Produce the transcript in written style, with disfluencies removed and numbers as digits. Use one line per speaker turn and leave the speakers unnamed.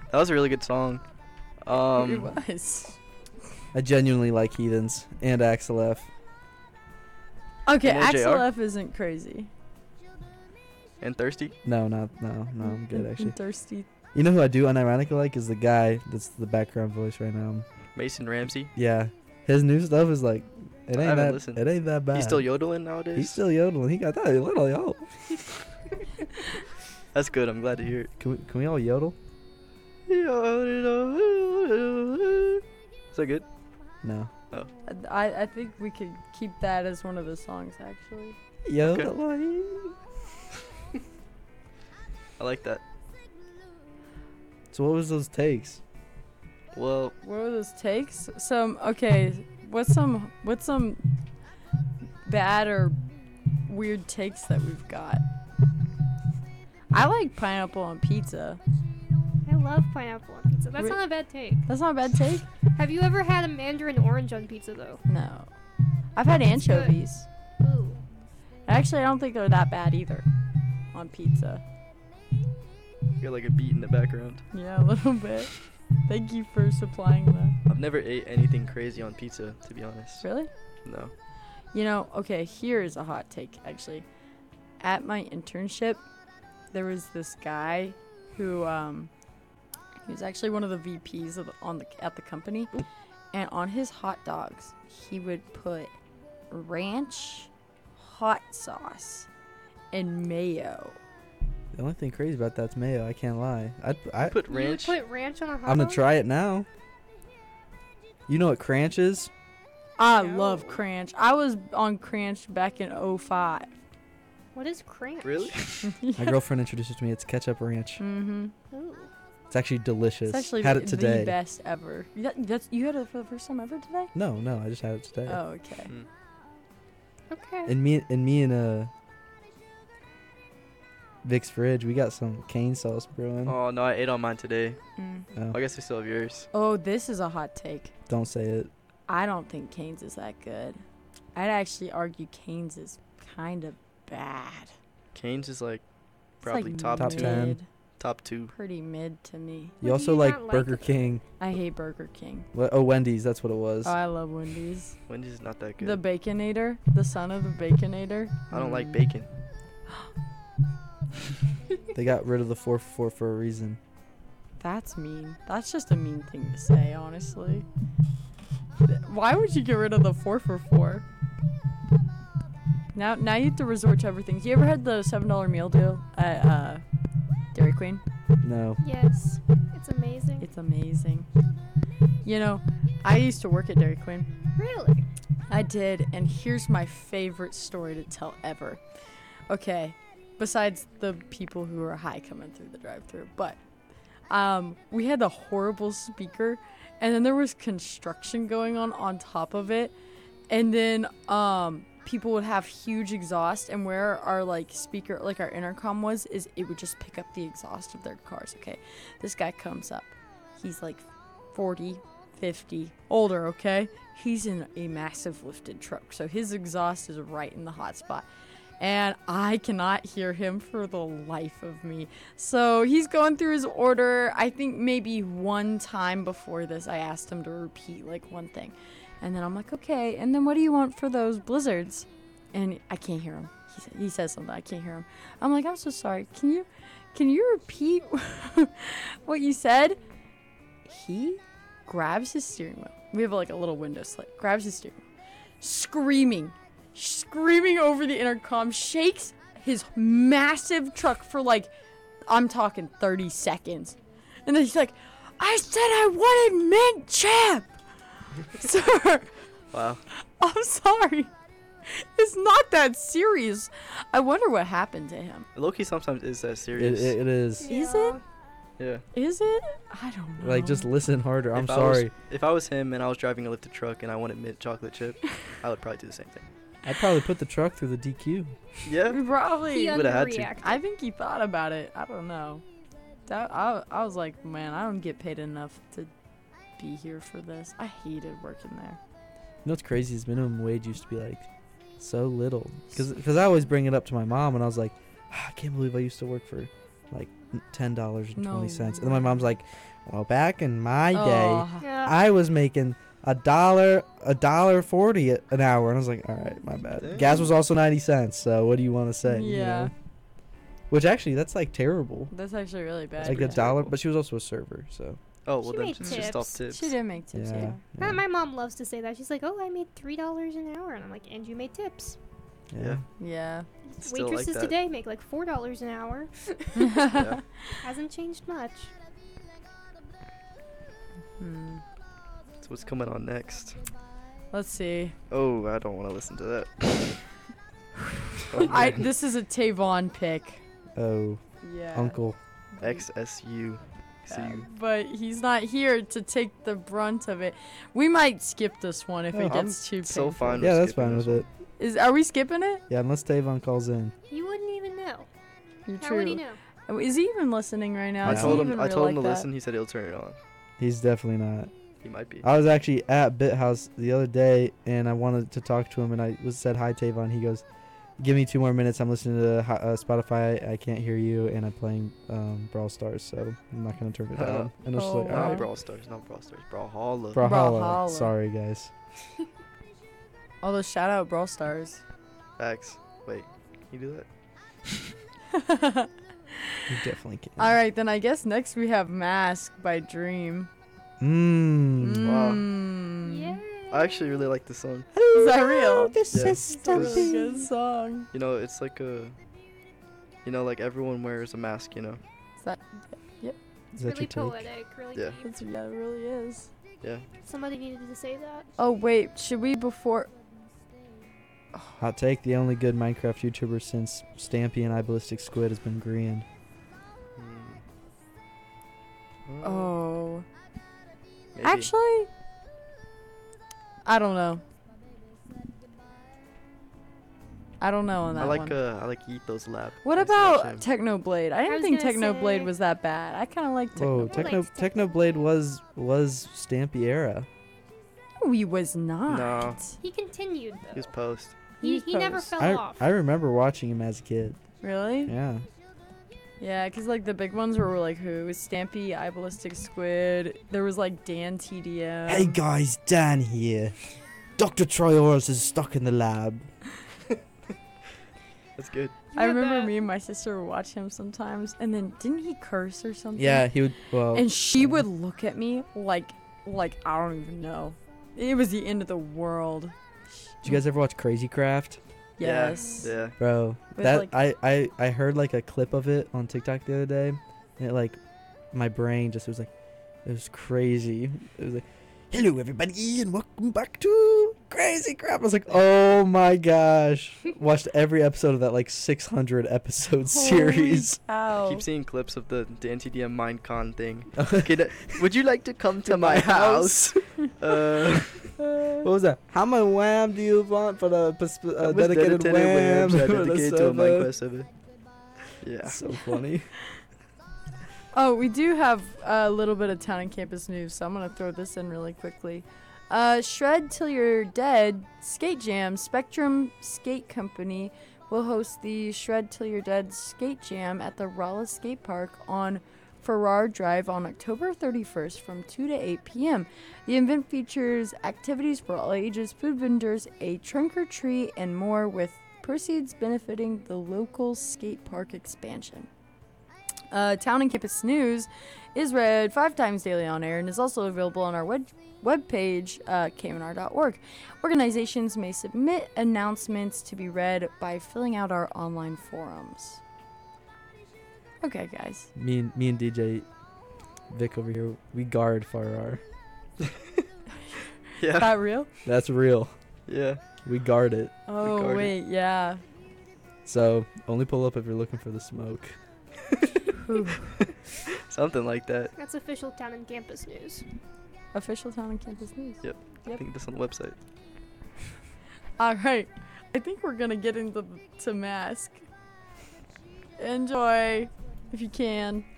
That was a really good song.
It was.
I genuinely like Heathens and Axel F.
Okay,
And
Axel
AJR?
F isn't crazy.
And Thirsty.
No, I'm good actually.
Thirsty.
You know who I do unironically like is the guy that's the background voice right now.
Mason Ramsey.
Yeah, his new stuff is like, it
I
ain't
haven't
that,
listened.
it ain't that bad.
He's still yodeling nowadays.
He's still yodeling. He got that little yo.
That's good. I'm glad to hear it.
Can we all yodel?
Is that good?
No.
I think we could keep that as one of the songs, actually.
Yodeling.
I like that.
So what was those takes?
Well,
What were those takes? What's some bad or weird takes that we've got? I like pineapple on pizza.
I love pineapple on pizza. That's not a bad take.
That's not a bad take?
Have you ever had a mandarin orange on pizza though?
No. I've had
It's good.
anchovies.
Ooh.
Actually, I don't think they're that bad either on pizza.
you got like a beat in the background.
Yeah, a little bit. Thank you for supplying that.
I've never ate anything crazy on pizza, to be honest.
Really?
No.
You know, okay, here is a hot take, actually. At my internship, there was this guy who, he was actually one of the VPs at the company. And on his hot dogs, he would put ranch, hot sauce, and mayo.
The only thing crazy about that's mayo. I can't lie. I
Put
You would
ranch.
put ranch on a hot
I'm
dog?
gonna try it now. You know what Cranch is?
I
No.
love Cranch. I was on Cranch back in 05.
What is cranch?
Really?
My girlfriend introduced it to me. It's ketchup ranch.
Mm-hmm.
Ooh.
It's actually delicious.
It's actually
had it
the
today.
best ever. You had it for the first time ever today?
No, I just had it today.
Oh, okay.
Mm.
Okay.
And me and Vic's fridge, we got some cane sauce brewing.
Oh no, I ate on mine today.
Mm.
Oh,
I guess we still have yours.
Oh, this is a hot take.
don't say it.
I don't think Cane's is that good. I'd actually argue Cane's is kind of bad.
Cane's is like
It's
probably
like
top
Top
two.
10.
mid,
Top 2.
pretty mid to me.
You
What do
also
you
like
not like
Burger
about it?
King.
I hate Burger King.
Oh, Wendy's. That's what it was.
Oh, I love Wendy's.
Wendy's is not that good.
The Baconator, the son of the Baconator.
I don't like
Mm.
bacon.
They got rid of the 4 for a reason.
That's mean. That's just a mean thing to say, honestly. Why would you get rid of the 4 for 4? Now you have to resort to everything. You ever had the $7 meal deal at Dairy Queen?
No.
Yes. It's amazing.
It's amazing. You know, I used to work at Dairy Queen.
Really?
I did, and here's my favorite story to tell ever. Okay, besides the people who are high coming through the drive-thru, but we had a horrible speaker, and then there was construction going on top of it, and then people would have huge exhaust, and where our like speaker, like our intercom was, is it would just pick up the exhaust of their cars. Okay, this guy comes up, he's like 40, 50, older, okay? He's in a massive lifted truck, so his exhaust is right in the hot spot. And I cannot hear him for the life of me. So he's going through his order. I think maybe one time before this, I asked him to repeat like one thing. And then I'm like, okay, and then what do you want for those blizzards? And I can't hear him. He says something, I can't hear him. I'm like, I'm so sorry. Can you repeat what you said? He grabs his steering wheel. We have like a little window slit. Grabs his steering wheel. Screaming over the intercom. Shakes his massive truck for like, I'm talking 30 seconds. And then he's like, I said I wanted mint chip. Sir,
Wow.
I'm sorry. It's not that serious. I wonder what happened to him.
Loki sometimes is that serious.
It is.
Is
Yeah.
it?
Yeah.
Is it? I don't know.
Like, just listen harder. I'm
If I was-
sorry.
If I was him and I was driving a lifted truck and I wanted mint chocolate chip, I would probably do the same thing.
I'd probably put the truck through the DQ.
Yeah.
Probably.
He
Would've had to.
underreacted.
I think he thought about it. I don't know. I was like, man, I don't get paid enough to be here for this. I hated working there.
You know what's crazy is minimum wage used to be like so little. Because I always bring it up to my mom, and I was like, I can't believe I used to work for like $10.20. And then my mom's like, well, back in my day,
Oh,
Yeah.
I was making $1.40 an hour. And I was like, all right, my bad.
Dang.
Gas was also 90 cents. So what do you want to say? you
Yeah.
know? Which actually, that's like terrible.
that's actually really bad.
Like
yeah.
$1, but she was also a server. So
Oh well,
She
then
made
it's just off
tips.
tips.
She did make tips, yeah.
yeah.
My mom loves to say that. She's like, "Oh, I made $3 an hour," and I'm like, "And you made tips."
Yeah.
Yeah.
Still like
Waitresses
that.
today make like $4 an hour.
Yeah.
Hasn't changed much.
Hmm.
So what's coming on next?
Let's see.
Oh, I don't want to listen to that. Oh, man.
This is a Tavon pick.
Oh,
Yeah.
uncle.
XSU.
But he's not here to take the brunt of it. We might skip this one if
Oh,
it
I'm
gets too
so
painful.
fine.
Yeah,
with
that's
skipping
fine
this
with it.
Are we skipping it?
Yeah, unless Tavon calls in.
You wouldn't even know.
You're
How would he
true.
know?
Oh, is he even listening right now?
I
Is he
told him.
even
I
real
told him
like
to
that?
listen. He said he'll turn it on.
He's definitely not.
He might be.
I was actually at BitHouse the other day, and I wanted to talk to him, and I said hi, Tavon. He goes, "Give me 2 more minutes. I'm listening to Spotify. I can't hear you, and I'm playing Brawl Stars, so I'm not gonna turn it down." And I was just like,
Oh,
"All
Not
right,
Brawl Stars. Not Brawl Stars. Brawlhalla.
Brawlhalla.
Brawlhalla.
Sorry, guys.
Although shout out Brawl Stars.
Facts. Wait. Can you do that?
You definitely can."
All right, then I guess next we have Mask by Dream.
Wow.
Mm.
Yeah.
I actually really like this song.
Is that real?
This
Yeah.
is
It's a really
Stumpy.
good song.
You know, it's like a. You know, like everyone wears a mask. You know.
Is that?
Is that
Really
your take?
poetic. Really
Yeah.
deep.
Yeah, it really is.
Yeah.
Somebody needed to say that.
Oh wait, should we before?
Hot take: the only good Minecraft YouTuber since Stampy and iBallistic Squid has been Grian.
Hmm.
Oh,
Maybe.
actually, I don't know. I don't know on that
I like
one.
I like Ethos Lab.
What
I used to watch
about
him.
Technoblade? I didn't
was
think
gonna
Technoblade
say-
was that bad. I kind of like
Whoa,
Technoblade.
Technoblade was Stampy era.
No, he was not.
No.
He continued though.
He was post.
He
was
never
post.
fell off.
I remember watching him as a kid.
Really?
Yeah.
Yeah, because like the big ones were like who? It was Stampy, iBallistic Squid. There was like Dan TDM.
Hey guys, Dan here. Dr. Troyaurus is stuck in the lab.
That's good.
I
Yeah,
remember
that-
me and my sister would watch him sometimes, and then didn't he curse or something?
Yeah, he would. Well,
And she would look at me like I don't even know. It was the end of the world.
did you guys ever watch Crazy Craft?
Yes.
Yeah.
Bro,
With,
that
like-
I heard like a clip of it on TikTok the other day, and it like my brain just was like, it was crazy. It was like, hello everybody and welcome back to Crazy Craft. I was like, oh my gosh, watched every episode of that like 600 episode series.
Holy
Keep
cow.
seeing clips of the NTDM Minecon thing. Would you like to come to my house?
What was that? How much wham do you want for the
I was
dedicated wham?
whams I
for the
dedicated to a
server?
Minecraft server. Yeah.
So funny.
Oh, we do have a little bit of town and campus news, so I'm gonna throw this in really quickly. Shred Till You're Dead Skate Jam. Spectrum Skate Company will host the Shred Till You're Dead Skate Jam at the Rolla Skate Park on Farrar Drive on October 31st from 2 to 8 p.m. The event features activities for all ages, food vendors, a trunk or treat, and more, with proceeds benefiting the local skate park expansion. Town and Campus News is read 5 times daily on air and is also available on our webpage, knr.org. Organizations may submit announcements to be read by filling out our online forums. Okay, guys.
Me and DJ Vic over here, we guard Farrar.
Yeah.
That real?
That's real.
Yeah.
We guard it.
Oh,
guard it.
wait, yeah.
So only pull up if you're looking for the smoke.
Whew.
Something like that.
That's official town and campus news.
Official Town and Campus News.
I
Yep.
think that's on the website.
All right. I think we're going to get into Mask. Enjoy if you can.